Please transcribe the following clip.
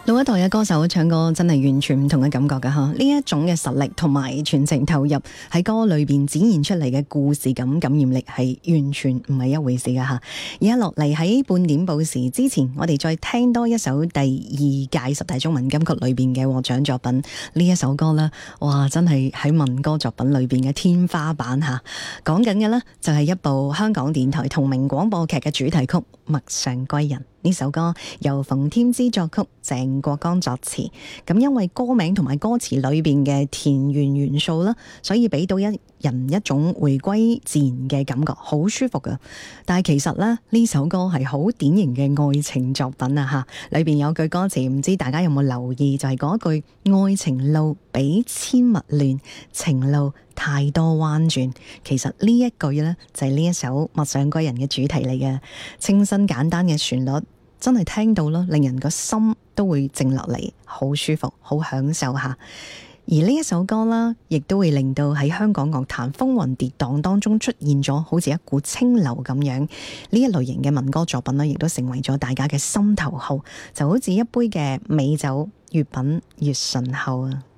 老一代嘅歌手唱歌真係完全唔同嘅感覺㗎吓，呢一種嘅實力同埋全程投入喺歌裏邊展現出嚟嘅故事感、感染力係完全唔係一回事㗎吓。而家落嚟喺半點報時之前，我哋再聽多一首第二屆十大中文金曲裏邊嘅獲獎作品。呢一首歌呢，哇，真係喺民歌作品裏邊嘅天花板吓。講緊嘅呢，就係一部香港電台同名廣播劇嘅主題曲《陌上歸人》。呢首歌由馮添枝作曲，鄭國江作詞。咁因為歌名同埋歌詞裏邊嘅田園元素啦，所以俾到人一種回歸自然嘅感覺，好舒服噶。但係其實咧，呢首歌係好典型嘅愛情作品啊吓，裏邊有句歌詞，唔知大家有冇留意，就係嗰句愛情路比千陌亂，情路太多彎轉。其實呢一句呢，就係呢一首《陌上歸人》嘅主題嚟嘅，清新簡單嘅旋律，真係聽到咯，令人個心都會靜落嚟，好舒服，好享受下。而呢一首歌啦，亦都會令到喺香港樂壇風雲跌宕當中出現咗好似一股清流咁樣，呢一類型嘅民歌作品呢，亦都成為咗大家嘅心頭好，就好似一杯嘅美酒，越品越醇厚啊！